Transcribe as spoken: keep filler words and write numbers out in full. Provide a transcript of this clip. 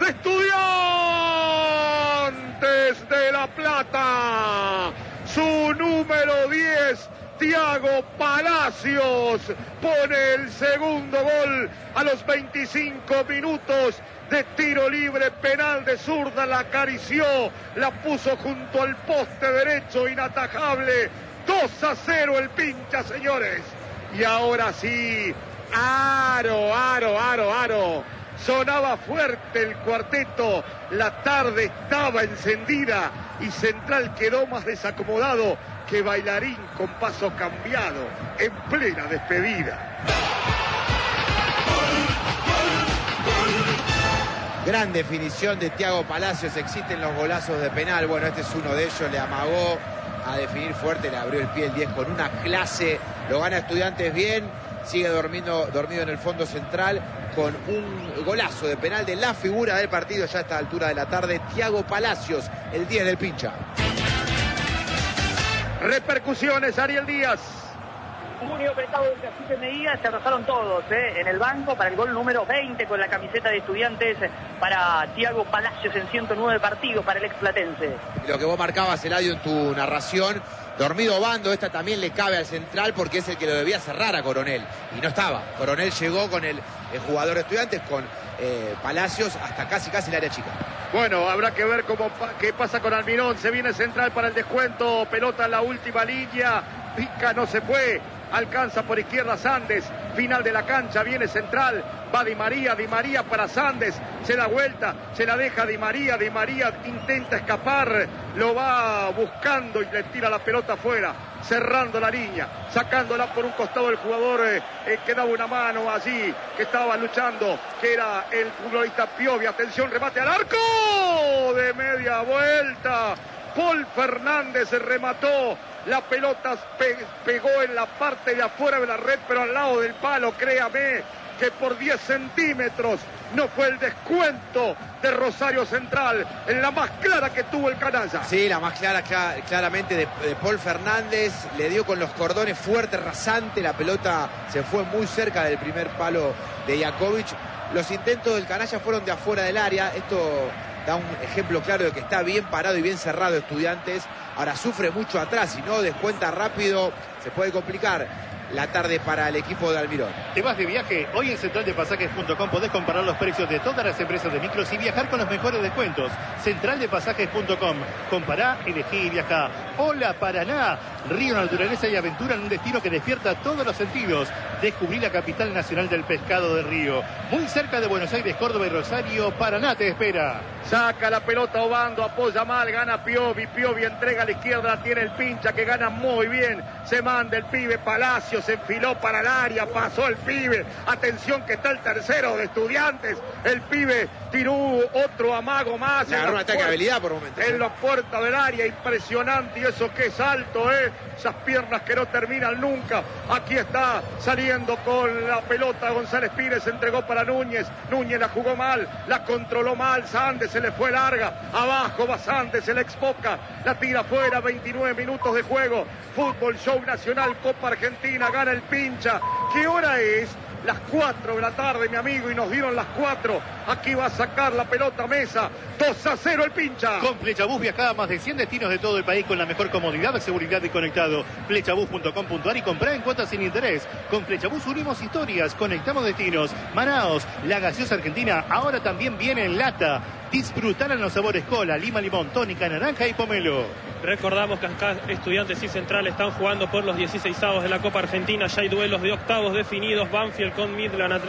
de Estudiantes de La Plata. Su número diez, Thiago Palacios, pone el segundo gol a los veinticinco minutos de tiro libre, penal de zurda, la acarició, la puso junto al poste derecho, inatajable. dos a cero el Pincha, señores. Y ahora sí, aro, aro, aro, aro. Sonaba fuerte el cuarteto, la tarde estaba encendida y Central quedó más desacomodado que bailarín con paso cambiado en plena despedida. Gran definición de Thiago Palacios, existen los golazos de penal, bueno, este es uno de ellos, le amagó a definir fuerte, le abrió el pie el diez con una clase, lo gana Estudiantes bien, sigue dormido, dormido en el fondo central con un golazo de penal de la figura del partido ya a esta altura de la tarde, Thiago Palacios, el diez del Pincha. Repercusiones, Ariel Díaz. Muy apretado el Cacique Medina, se arrasaron todos ¿eh? en el banco para el gol número veinte con la camiseta de Estudiantes para Thiago Palacios en ciento nueve partidos para el explatense. Lo que vos marcabas, Eladio, en tu narración, dormido Bando, esta también le cabe al Central porque es el que lo debía cerrar a Coronel y no estaba. Coronel llegó con el, el jugador de Estudiantes, con eh, Palacios hasta casi casi el área chica. Bueno, habrá que ver cómo qué pasa con Almirón. Se viene Central para el descuento, pelota en la última línea, pica, no se fue. Alcanza por izquierda Sandes, final de la cancha, viene Central, va Di María, Di María para Sandes, se da vuelta, se la deja Di María, Di María intenta escapar, lo va buscando y le tira la pelota afuera, cerrando la línea, sacándola por un costado el jugador eh, eh, que daba una mano allí, que estaba luchando, que era el futbolista Piovi. Atención, remate al arco, de media vuelta, Paul Fernández remató. La pelota pe pegó en la parte de afuera de la red, pero al lado del palo, créame que por diez centímetros no fue el descuento de Rosario Central, en la más clara que tuvo el canalla. Sí, la más clara, clara claramente de, de Paul Fernández, le dio con los cordones fuerte, rasante, la pelota se fue muy cerca del primer palo de Jakovic. Los intentos del canalla fueron de afuera del área, esto da un ejemplo claro de que está bien parado y bien cerrado Estudiantes. Ahora sufre mucho atrás, si no descuenta rápido, se puede complicar la tarde para el equipo de Almirón. ¿Te vas de viaje? Hoy en central de pasajes punto com podés comparar los precios de todas las empresas de micros y viajar con los mejores descuentos. central de pasajes punto com. Compará, elegí y viajá. Hola Paraná, río, naturaleza y aventura en un destino que despierta todos los sentidos. Descubrí la capital nacional del pescado del río. Muy cerca de Buenos Aires, Córdoba y Rosario, Paraná te espera. Saca la pelota Obando, apoya mal, gana Piovi, Piovi entrega a la izquierda, la tiene el Pincha que gana muy bien, se manda el pibe Palacio, se enfiló para el área, pasó el pibe, atención que está el tercero de Estudiantes, el pibe tiró otro amago más. Le agarró un ataque de habilidad por momentos. En la puerta del área, impresionante, y eso que es alto, ¿eh? Esas piernas que no terminan nunca. Aquí está saliendo con la pelota González Pires, entregó para Núñez, Núñez la jugó mal, la controló mal, Sandes se le fue larga, abajo va Sandes, el ex Boca, la tira fuera, veintinueve minutos de juego, Fútbol Show Nacional, Copa Argentina, gana el Pincha. ¿Qué hora es? Las cuatro de la tarde, mi amigo, y nos dieron las cuatro. Aquí va a sacar la pelota Mesa. dos a cero el Pincha. Con Flechabús viajá a más de cien destinos de todo el país con la mejor comodidad, seguridad y conectado. Flechabús punto com punto ar y comprá en cuotas sin interés. Con Flechabús unimos historias, conectamos destinos. Manaos, la gaseosa argentina, ahora también viene en lata. Disfrutar en los sabores cola, lima, limón, tónica, naranja y pomelo. Recordamos que acá Estudiantes y Central están jugando por los dieciseisavos de la Copa Argentina. Ya hay duelos de octavos definidos. Banfield con Midland.